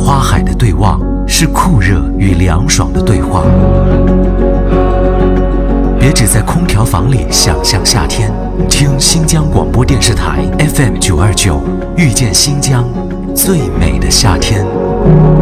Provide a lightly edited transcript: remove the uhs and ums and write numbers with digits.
花海的对望，是酷热与凉爽的对话。别只在空调房里想象夏天，听新疆广播电视台 FM 929，遇见新疆最美的夏天。